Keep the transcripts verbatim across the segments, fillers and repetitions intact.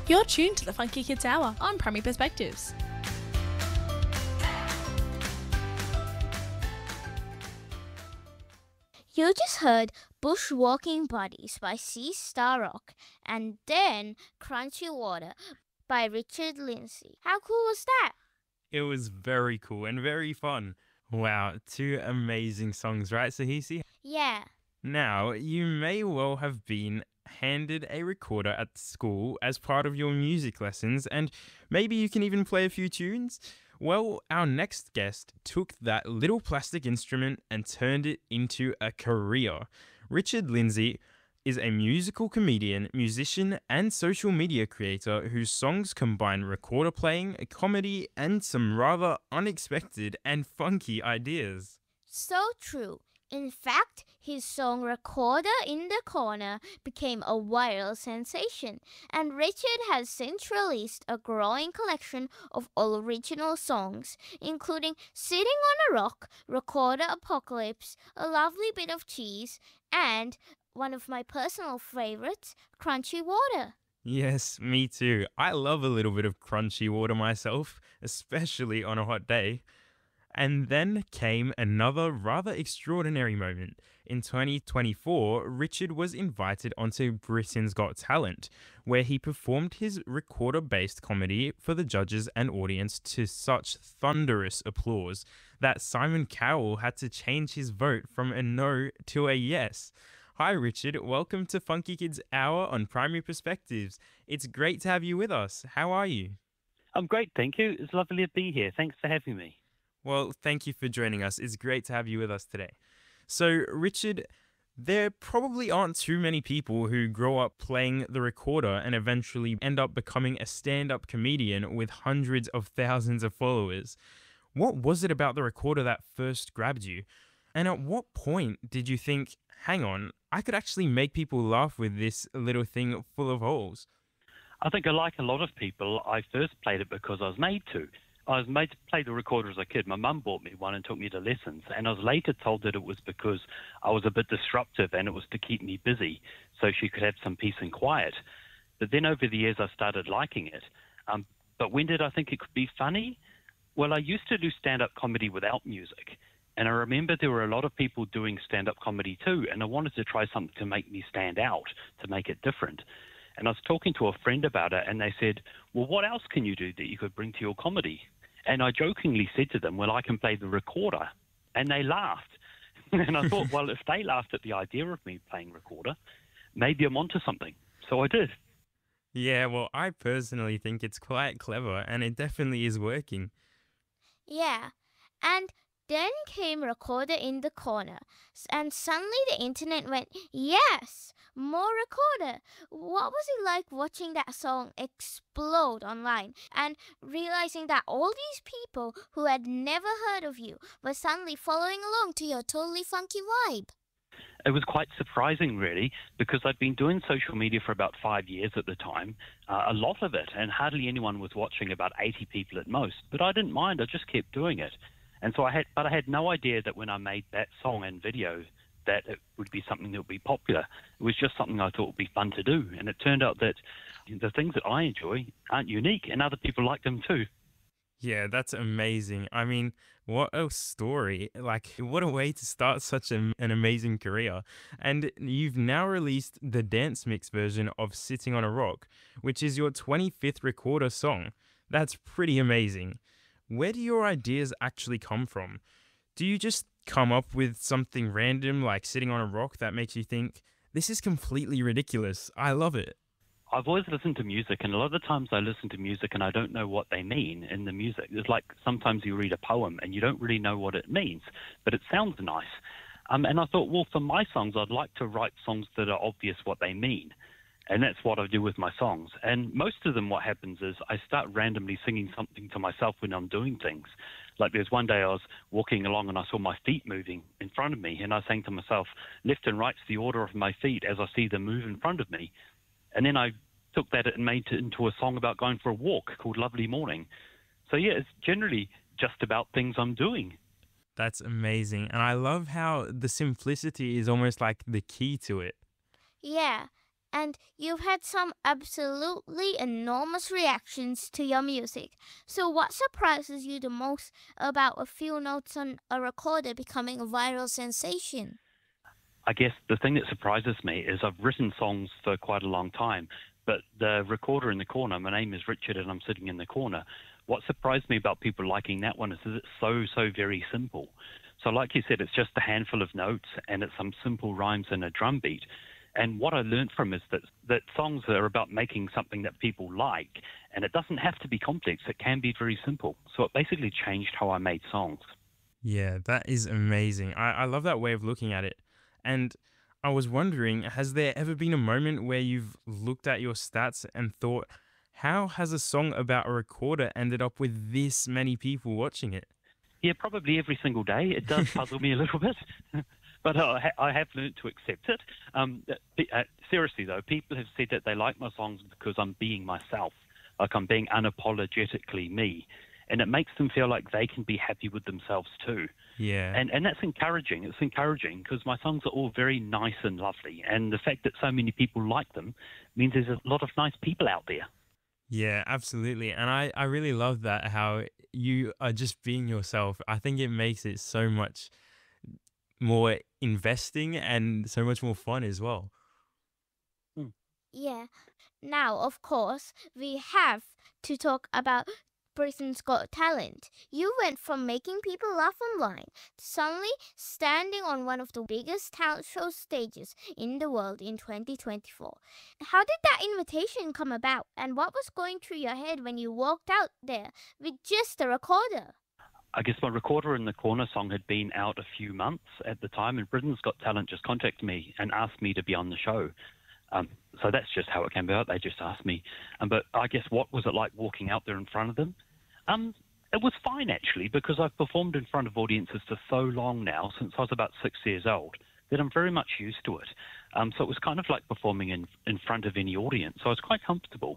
You're tuned to the Funky Kids Hour on Primary Perspectives. You just heard Bushwalking Buddies by C Star Rock and then Crunchy Water by Richard Lindsay. How cool was that? It was very cool and very fun. Wow, two amazing songs, right, Sahisi? Yeah. Now, you may well have been handed a recorder at school as part of your music lessons, and maybe you can even play a few tunes. Well, our next guest took that little plastic instrument and turned it into a career. Richard Lindsay is a musical comedian, musician, and social media creator whose songs combine recorder playing, comedy, and some rather unexpected and funky ideas. So true. In fact, his song Recorder in the Corner became a viral sensation, and Richard has since released a growing collection of original songs, including Sitting on a Rock, Recorder Apocalypse, A Lovely Bit of Cheese, and one of my personal favorites, Crunchy Water. Yes, me too. I love a little bit of crunchy water myself, especially on a hot day. And then came another rather extraordinary moment. In twenty twenty-four, Richard was invited onto Britain's Got Talent, where he performed his recorder-based comedy for the judges and audience to such thunderous applause that Simon Cowell had to change his vote from a no to a yes. Hi Richard, welcome to Funky Kids Hour on Primary Perspectives. It's great to have you with us. How are you? I'm great, thank you. It's lovely to be here. Thanks for having me. Well, thank you for joining us. It's great to have you with us today. So, Richard, there probably aren't too many people who grow up playing the recorder and eventually end up becoming a stand-up comedian with hundreds of thousands of followers. What was it about the recorder that first grabbed you? And at what point did you think, hang on, I could actually make people laugh with this little thing full of holes? I think, like a lot of people, I first played it because I was made to. I was made to play the recorder as a kid. My mum bought me one and took me to lessons, and I was later told that it was because I was a bit disruptive and it was to keep me busy so she could have some peace and quiet. But then over the years I started liking it. Um, but when did I think it could be funny? Well, I used to do stand-up comedy without music, and I remember there were a lot of people doing stand-up comedy too, and I wanted to try something to make me stand out, to make it different. And I was talking to a friend about it, and they said, well, what else can you do that you could bring to your comedy? And I jokingly said to them, well, I can play the recorder. And they laughed. And I thought, well, if they laughed at the idea of me playing recorder, maybe I'm onto something. So I did. Yeah, well, I personally think it's quite clever, and it definitely is working. Yeah, and then came Recorder in the Corner, and suddenly the internet went, yes, more Recorder. What was it like watching that song explode online and realizing that all these people who had never heard of you were suddenly following along to your totally funky vibe? It was quite surprising, really, because I'd been doing social media for about five years at the time, uh, a lot of it, and hardly anyone was watching, about eighty people at most. But I didn't mind, I just kept doing it. And so I had, but I had no idea that when I made that song and video that it would be something that would be popular. It was just something I thought would be fun to do. And it turned out that the things that I enjoy aren't unique and other people like them too. Yeah, that's amazing. I mean, what a story. Like, what a way to start such a, an amazing career. And you've now released the dance mix version of Sitting on a Rock, which is your twenty-fifth recorder song. That's pretty amazing. Where do your ideas actually come from? Do you just come up with something random like Sitting on a Rock that makes you think, this is completely ridiculous, I love it? I've always listened to music, and a lot of the times I listen to music and I don't know what they mean in the music. It's like sometimes you read a poem and you don't really know what it means, but it sounds nice. Um, and I thought, well, for my songs, I'd like to write songs that are obvious what they mean. And that's what I do with my songs. And most of them, what happens is I start randomly singing something to myself when I'm doing things. Like there's one day I was walking along and I saw my feet moving in front of me, and I sang to myself, left and right's the order of my feet as I see them move in front of me. And then I took that and made it into a song about going for a walk called Lovely Morning. So yeah, it's generally just about things I'm doing. That's amazing. And I love how the simplicity is almost like the key to it. Yeah, and you've had some absolutely enormous reactions to your music. So, what surprises you the most about a few notes on a recorder becoming a viral sensation? I guess the thing that surprises me is I've written songs for quite a long time, but the recorder in the corner, my name is Richard and I'm sitting in the corner. What surprised me about people liking that one is that it's so, so very simple. So like you said, it's just a handful of notes and it's some simple rhymes and a drum beat. And what I learned from is that, that songs are about making something that people like, and it doesn't have to be complex. It can be very simple. So it basically changed how I made songs. Yeah, that is amazing. I, I love that way of looking at it. And I was wondering, has there ever been a moment where you've looked at your stats and thought, how has a song about a recorder ended up with this many people watching it? Yeah, probably every single day. It does puzzle me a little bit, but I, ha- I have learned to accept it. Um, uh, seriously, though, people have said that they like my songs because I'm being myself, like I'm being unapologetically me. And it makes them feel like they can be happy with themselves too. Yeah. And and that's encouraging. It's encouraging because my songs are all very nice and lovely. And the fact that so many people like them means there's a lot of nice people out there. Yeah, absolutely. And I, I really love that, how you are just being yourself. I think it makes it so much more investing and so much more fun as well. Yeah. Now, of course, we have to talk about Britain's Got Talent. You went from making people laugh online to suddenly standing on one of the biggest talent show stages in the world in twenty twenty-four. How did that invitation come about, and what was going through your head when you walked out there with just a recorder? I guess my recorder in the corner song had been out a few months at the time, and Britain's Got Talent just contacted me and asked me to be on the show. Um, so that's just how it came about. They just asked me. Um, but I guess what was it like walking out there in front of them? Um, it was fine, actually, because I've performed in front of audiences for so long now, since I was about six years old, that I'm very much used to it. Um, so it was kind of like performing in, in front of any audience. So I was quite comfortable.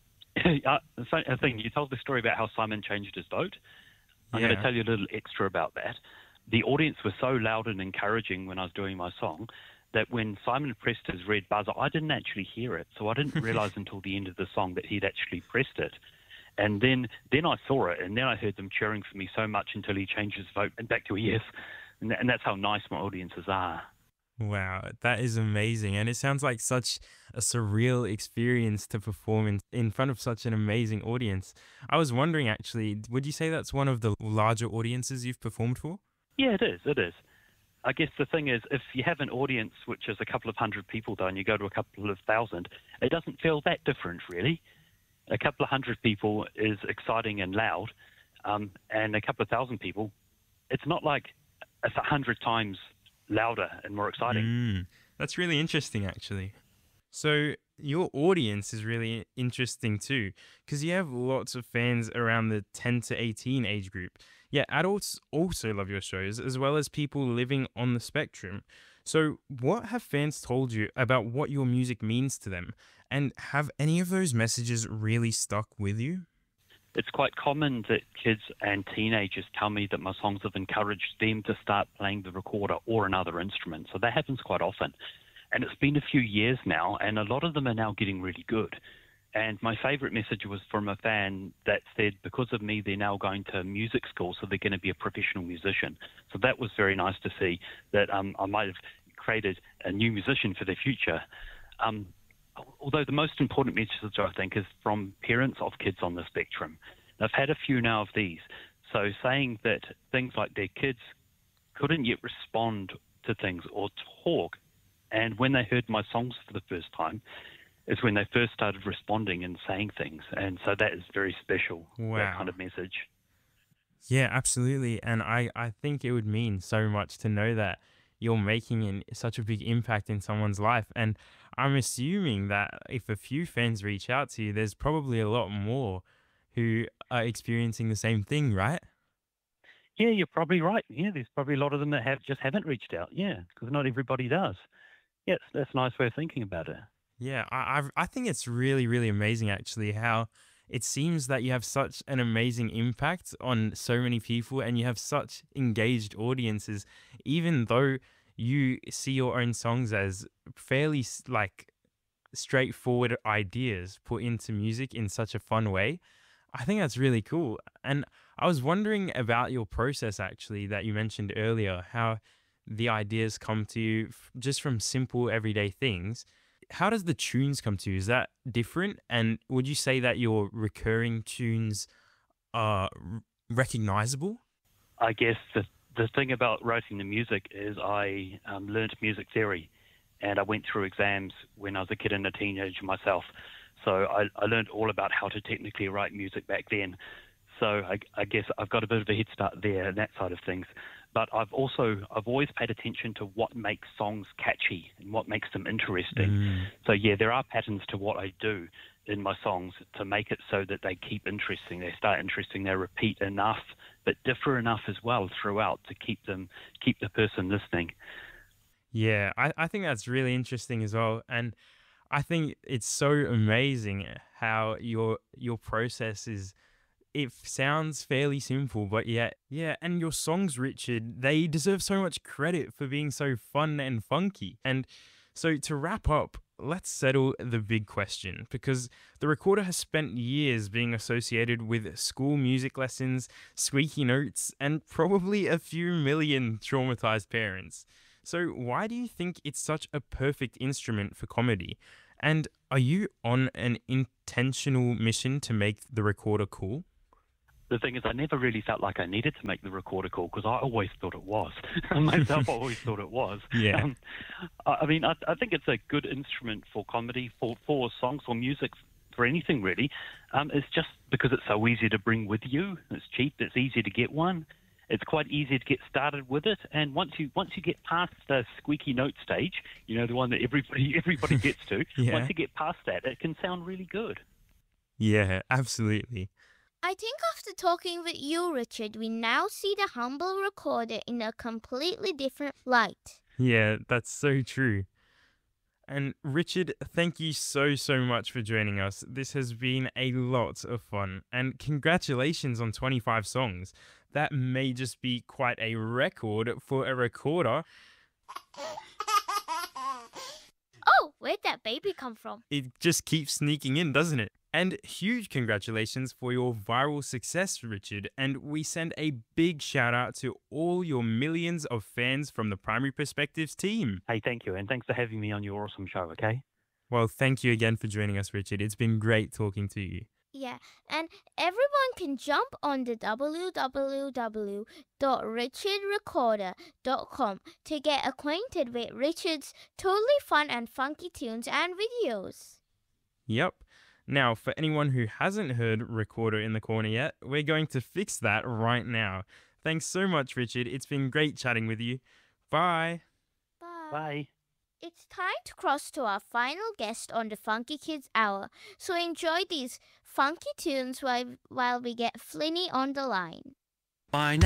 uh, so, I think you told the story about how Simon changed his vote. I'm Yeah. going to tell you a little extra about that. The audience was so loud and encouraging when I was doing my song that when Simon pressed his red buzzer, I didn't actually hear it. So I didn't realize until the end of the song that he'd actually pressed it. And then, then I saw it, and then I heard them cheering for me so much until he changed his vote and back to a yes. And, and that's how nice my audiences are. Wow, that is amazing. And it sounds like such a surreal experience to perform in, in front of such an amazing audience. I was wondering, actually, would you say that's one of the larger audiences you've performed for? Yeah, it is. It is. I guess the thing is, if you have an audience which is a couple of hundred people, though, and you go to a couple of thousand, it doesn't feel that different, really. A couple of hundred people is exciting and loud, um, and a couple of thousand people, it's not like it's a hundred times louder and more exciting. Mm, that's really interesting, actually. So your audience is really interesting too, because you have lots of fans around the ten to eighteen age group. Yeah, adults also love your shows, as well as people living on the spectrum. So what have fans told you about what your music means to them? And have any of those messages really stuck with you? It's quite common that kids and teenagers tell me that my songs have encouraged them to start playing the recorder or another instrument. So that happens quite often. And it's been a few years now, and a lot of them are now getting really good. And my favorite message was from a fan that said, because of me, they're now going to music school, so they're going to be a professional musician. So that was very nice to see, that um, I might have created a new musician for their future. Um, although the most important message, I think, is from parents of kids on the spectrum. And I've had a few now of these. So saying that things like their kids couldn't yet respond to things or talk, and when they heard my songs for the first time, is when they first started responding and saying things. And so that is very special, Wow. that kind of message. Yeah, absolutely. And I, I think it would mean so much to know that you're making an, such a big impact in someone's life. And I'm assuming that if a few fans reach out to you, there's probably a lot more who are experiencing the same thing, right? Yeah, you're probably right. Yeah, there's probably a lot of them that have just haven't reached out. Yeah, because not everybody does. Yeah, that's a nice way of thinking about it. Yeah, I I've, I think it's really, really amazing, actually, how it seems that you have such an amazing impact on so many people and you have such engaged audiences, even though you see your own songs as fairly s- like straightforward ideas put into music in such a fun way. I think that's really cool. And I was wondering about your process actually that you mentioned earlier, how the ideas come to you f- just from simple everyday things. How does the tunes come to you? Is that different? And would you say that your recurring tunes are r- recognizable? I guess the the thing about writing the music is I um, learned music theory, and I went through exams when I was a kid and a teenager myself. So I, I learned all about how to technically write music back then. So I, I guess I've got a bit of a head start there, that side of things. But I've also, I've always paid attention to what makes songs catchy and what makes them interesting. Mm. So yeah, there are patterns to what I do in my songs to make it so that they keep interesting. They start interesting, they repeat enough, but differ enough as well throughout to keep them, keep the person listening. Yeah, I, I think that's really interesting as well. And I think it's so amazing how your your process is, it sounds fairly simple, but yet, yeah, and your songs, Richard, they deserve so much credit for being so fun and funky. And so to wrap up, let's settle the big question, because the Recorder has spent years being associated with school music lessons, squeaky notes, and probably a few million traumatized parents. So why do you think it's such a perfect instrument for comedy? And are you on an intentional mission to make the Recorder cool? The thing is, I never really felt like I needed to make the Recorder cool because I always thought it was. Myself, I always thought it was. Yeah. Um, I I mean, I, I think it's a good instrument for comedy, for, for songs, for music, for anything really. Um, it's just because it's so easy to bring with you. It's cheap. It's easy to get one. It's quite easy to get started with it. And once you once you get past the squeaky note stage, you know, the one that everybody everybody gets to, Yeah. once you get past that, it can sound really good. Yeah, absolutely. I think after talking with you, Richard, we now see the humble Recorder in a completely different light. Yeah, that's so true. And Richard, thank you so, so much for joining us. This has been a lot of fun. And congratulations on twenty-five songs. That may just be quite a record for a recorder. Oh, where'd that baby come from? It just keeps sneaking in, doesn't it? And huge congratulations for your viral success, Richard. And we send a big shout out to all your millions of fans from the Primary Perspectives team. Hey, thank you. And thanks for having me on your awesome show, okay? Well, thank you again for joining us, Richard. It's been great talking to you. Yeah, and everyone can jump on the w w w dot richard recorder dot com to get acquainted with Richard's totally fun and funky tunes and videos. Yep. Now, for anyone who hasn't heard Recorder in the Corner yet, we're going to fix that right now. Thanks so much, Richard. It's been great chatting with you. Bye. Bye. Bye. It's time to cross to our final guest on the Funky Kids Hour, so enjoy these funky tunes while, while we get Flinny on the line. By